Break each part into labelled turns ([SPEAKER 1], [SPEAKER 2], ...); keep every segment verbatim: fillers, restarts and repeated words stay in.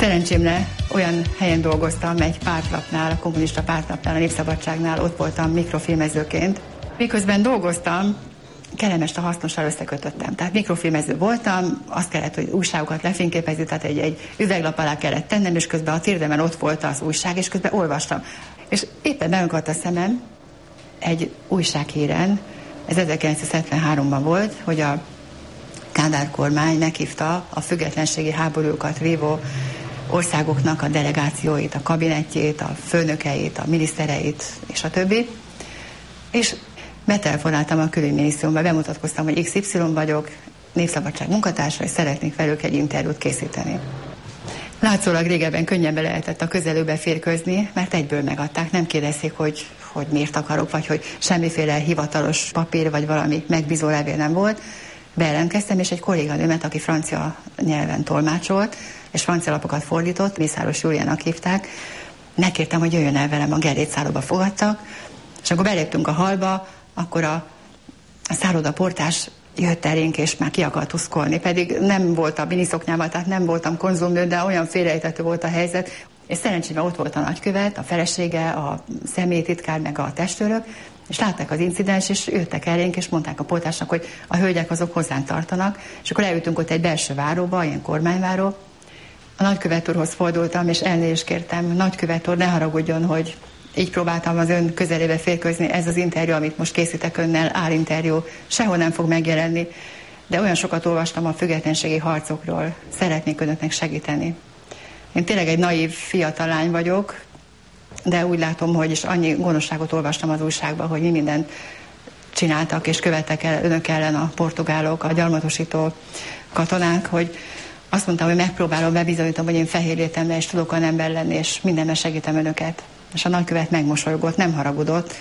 [SPEAKER 1] Szerencsémre olyan helyen dolgoztam, egy pártlapnál, a kommunista pártlapnál, a Népszabadságnál, ott voltam mikrofilmezőként. Miközben dolgoztam, kellemest a hasznossal összekötöttem. Tehát mikrofilmező voltam, azt kellett, hogy újságokat lefényképezni, tehát egy, egy üveglap alá kellett tennem, és közben a térdemen ott volt az újság, és közben olvastam. És éppen beönkadt a szemem egy újsághíren, ez ezerkilencszázhetvenháromban volt, hogy a Kádár kormány meghívta a függetlenségi háborúkat vívó országoknak a delegációit, a kabinettjét, a főnökeit, a minisztereit, és a többi. És betelefonáltam a külügyminisztériumba, bemutatkoztam, hogy iksz ipszilon vagyok, Népszabadság munkatársa, és szeretnék velük egy interjút készíteni. Látszólag régebben könnyebben lehetett a közelőbe férkőzni, mert egyből megadták, nem kérdezték, hogy, hogy miért akarok, vagy hogy semmiféle hivatalos papír, vagy valami megbízó levél nem volt. Bejelentkeztem, és egy kolléganőmet, aki francia nyelven tolmácsolt, és francia lapokat fordított, Mészáros Júliának hívták, megkértem, hogy jöjjön el velem, a Gerét szállóba fogadtak, és akkor beléptünk a hallba, akkor a, a szállodaportás jött elénk, és már ki akart tuszkolni, pedig nem voltam miniszoknyában, tehát nem voltam konzumnő, de olyan félrejtető volt a helyzet, és szerencsére ott volt a nagykövet, a felesége, a személytitkár, meg a testőrök, és látták az incidens, és jöttek elénk, és mondták a portásnak, hogy a hölgyek azok hozzánk tartanak, és akkor leültünk ott egy belső váróba, ilyen kormányváró. A nagykövet úrhoz fordultam, és elnézést kértem, nagykövet úr, ne haragudjon, hogy így próbáltam az ön közelébe férkőzni, ez az interjú, amit most készítek önnel, árinterjú, sehol nem fog megjelenni, de olyan sokat olvastam a függetlenségi harcokról, szeretnék önöknek segíteni. Én tényleg egy naív fiatal lány vagyok, de úgy látom, hogy is annyi gonoszságot olvastam az újságban, hogy mi mindent csináltak és követtek el önök ellen a portugálok, a gyarmatosító katonák, hogy azt mondtam, hogy megpróbálom bebizonyítom, hogy én fehér létemben is tudok olyan ember lenni, és mindenben segítem önöket. És a nagykövet megmosolygott, nem haragudott,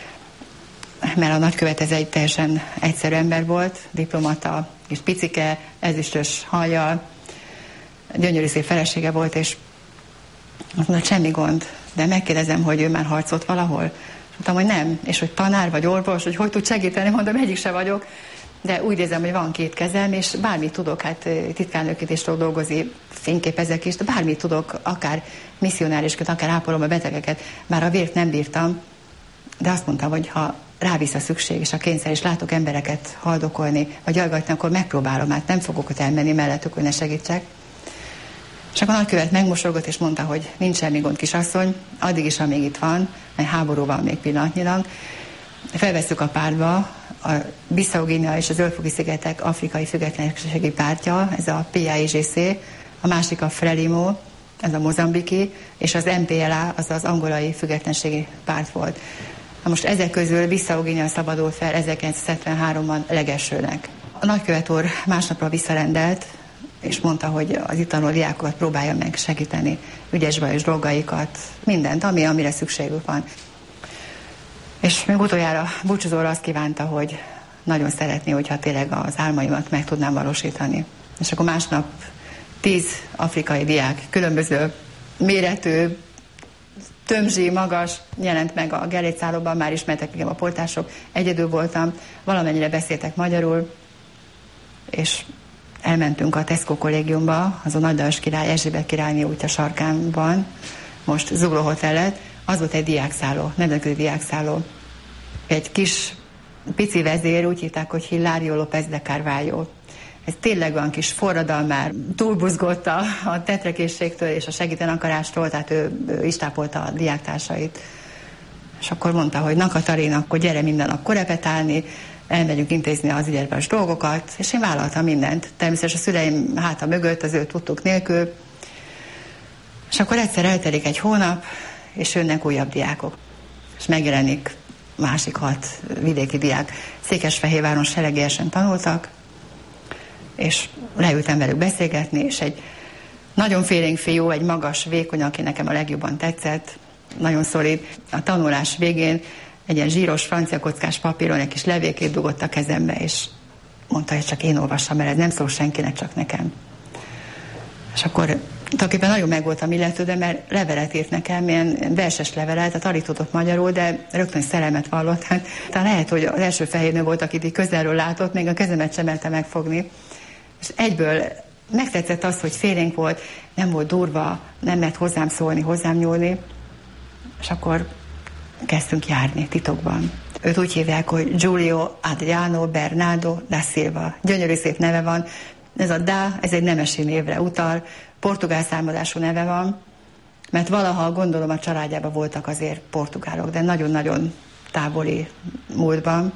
[SPEAKER 1] mert a nagykövet ez egy teljesen egyszerű ember volt, diplomata, és picike, ezüstös hajjal, gyönyörű szép felesége volt, és azt mondta, semmi gond, de megkérdezem, hogy ő már harcolt valahol. Mondtam, hogy nem, és hogy tanár vagy orvos, hogy hogy tud segíteni, mondom, egyik se vagyok, de úgy érzem, hogy van két kezem, és bármit tudok, hát titkárnőként is tudok dolgozni, fényképezek is, de bármit tudok, akár misszionárisként, akár ápolom a betegeket, már a vért nem bírtam, de azt mondtam, hogy ha rávisz a szükség és a kényszer, és látok embereket haldokolni, vagy jajgatni, akkor megpróbálom, hát nem fogok ott elmenni mellettük, hogy ne segítsek. És akkor a nagykövet megmosolgott, és mondta, hogy nincs semmi gond, kisasszony, addig is, amíg itt van, egy háború van még pillanatnyilag, felvesszük a pártba, a Bissau-Guinea és az Zöld-foki-szigetek afrikai függetlenségi pártja, ez a pé á i gé cé, a másik a Frelimo, ez a mozambiki, és az em pé el á, az az angolai függetlenségi párt volt. Na most ezek közül Bissau-Guinea szabadult fel ezerkilencszázhetvenháromban legelsőnek. A nagykövet úr másnapra visszarendelt, és mondta, hogy az itt tanuló diákokat próbálja meg segíteni, ügyes bajos dolgaikat, mindent, ami, amire szükségük van. És még utoljára búcsúzóra azt kívánta, hogy nagyon szeretné, hogyha tényleg az álmaimat meg tudnám valósítani. És akkor másnap tíz afrikai diák, különböző méretű, tömzsi, magas, jelent meg a Gerét szállóban, már ismertek engem a portások, egyedül voltam, valamennyire beszéltek magyarul, és elmentünk a Tesco kollégiumba, az a Nagydajas király, Erzsébet királyné útja sarkánban, most Zugló hotelet, az volt egy diákszálló, nemzetközi diákszálló. Egy kis, pici vezér, úgy hívták, hogy Hilário López de Carvalho. Ez tényleg olyan kis forradalmár, túlbuzgott a, a tetrekészségtől és a segíteni akarástól, tehát ő, ő is tápolta a diáktársait. És akkor mondta, hogy na Katarina, akkor gyere minden nap korepetálni, elmegyünk intézni az ügyes dolgokat, és én vállaltam mindent. Természetesen a szüleim háta mögött, az ő tudtuk nélkül. És akkor egyszer eltelik egy hónap, és jönnek újabb diákok. És megjelenik másik hat vidéki diák. Székesfehérváron seregélyesen tanultak, és leültem velük beszélgetni, és egy nagyon félénk fiú, egy magas, vékony, aki nekem a legjobban tetszett, nagyon szolid. A tanulás végén egy ilyen zsíros, francia kockás papíron egy kis levélkét dugott a kezembe, és mondta, hogy csak én olvassam el, ez nem szól senkinek, csak nekem. És akkor tulajdonképpen nagyon meg voltam illetődve, mert levelet írt nekem, ilyen verses levelet, tehát alig tudott magyarul, de rögtön szerelmet vallott. Hát, talán lehet, hogy az első fehérnő volt, akit így közelről látott, még a kezemet sem melte megfogni. És egyből Megtetszett az, hogy félénk volt, nem volt durva, nem mert hozzám szólni, hozzám nyúlni, és akkor kezdtünk járni titokban. Őt úgy hívják, hogy Giulio Adriano Bernardo da Silva. Gyönyörű szép neve van. Ez a da, ez egy nemesi névre utal, portugál származású neve van, mert valaha gondolom a családjában voltak azért portugálok, de nagyon-nagyon távoli múltban.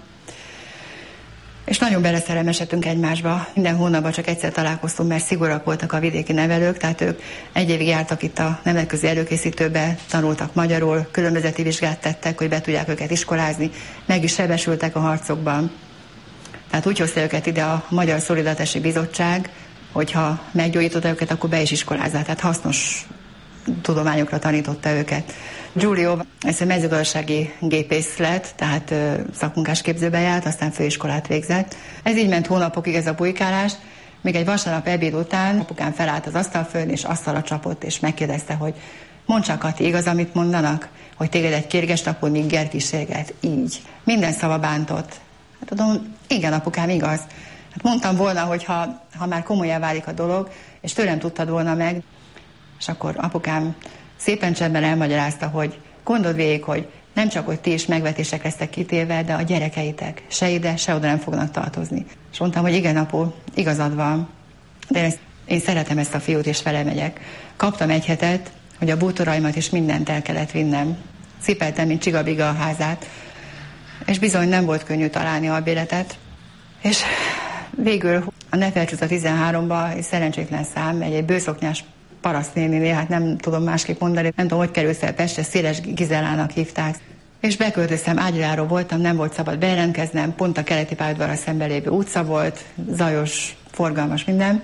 [SPEAKER 1] És nagyon beleszerelmesedtünk egymásba. Minden hónapban csak egyszer találkoztunk, mert szigorúak voltak a vidéki nevelők, tehát ők egy évig jártak itt a nemzetközi előkészítőbe, tanultak magyarul, különbözeti vizsgát tettek, hogy be tudják őket iskolázni, meg is sebesültek a harcokban. Tehát úgy hozta őket ide a Magyar Szolidaritási Bizottság, hogyha meggyógyította őket, akkor be is iskolázza. Tehát hasznos tudományokra tanította őket. Giulio, ez egy mezőgazdasági gépész lett, tehát szakmunkásképzőben járt, aztán főiskolát végzett. Ez így ment hónapokig ez a bujkálás, még egy vasárnap ebéd után apukám felállt az asztalfőn, és asztalra csapott, és megkérdezte, hogy mondd csak, Kati, igaz, amit mondanak? Hogy téged egy kérges napon még kísérget. Így. Minden szava bántott. Hát tudom, igen, apukám, igaz. Hát mondtam volna, hogy ha, ha már komolyan válik a dolog, és tőlem tudtad volna meg, és akkor apukám szépen csendben elmagyarázta, hogy gondold végig, hogy nem csak, hogy ti is megvetések lesztek kitéve, de a gyerekeitek se ide, se oda nem fognak tartozni. És mondtam, hogy igen, apu, igazad van, de én, én szeretem ezt a fiút, és vele megyek. Kaptam egy hetet, hogy a bútoraimat és mindent el kellett vinnem. Cipeltem, mint csigabiga a házát, és bizony nem volt könnyű találni albéletet. És végül a Nefelcsúsz a tizenháromba egy szerencsétlen szám, egy, egy bőszoknyás parasztnéninél, hát nem tudom másképp mondani, nem tudom, hogy került fel Pestre, Széles Gizellának hívták. És beköltöztem, ágyjáró voltam, nem volt szabad bejelentkeznem, pont a keleti pályaudvarral szemben lévő utca volt, zajos, forgalmas minden.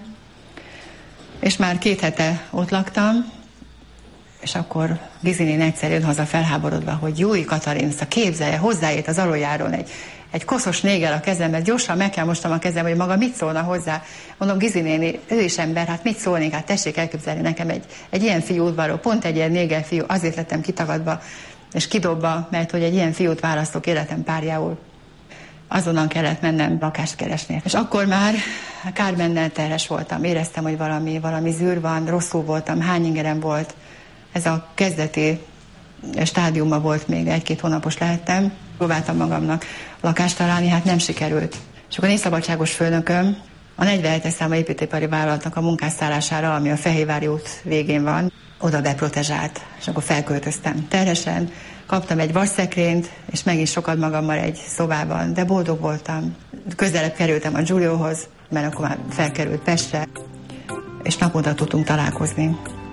[SPEAKER 1] És már két hete ott laktam, és akkor Gizinén egyszer jön haza felháborodva, hogy Júj, Katalin, ezt a képzelje, hozzáért az aluljáron egy, egy koszos négel a kezembe, gyorsan meg kell mostam a kezem, hogy maga mit szólna hozzá. Mondom, Gizi néni, ő is ember, hát mit szólnék, hát tessék elképzelni nekem egy, egy ilyen fiú udvarról, pont egy ilyen négel fiú, azért lettem kitagadva és kidobva, mert hogy egy ilyen fiút választok életem párjául. Azonnal kellett mennem lakást keresni. És akkor már Kármennel terhes voltam, éreztem, hogy valami, valami zűr van, rosszul voltam, hány ingerem volt. Ez a kezdeti stádiuma volt, még egy-két hónapos lehettem. Próbáltam magamnak lakást találni, hát nem sikerült. És akkor népszabadságos főnököm a negyvenhetes számú építőipari vállalatnak a munkásszállására, ami a Fehérvári út végén van, oda beprotezsált. És akkor felköltöztem terhesen, kaptam egy vasszekrényt, és megint sokat magammal egy szobában, de boldog voltam. Közelebb kerültem a Giuliohoz, mert akkor már felkerült Pestre, és naponta tudtunk találkozni.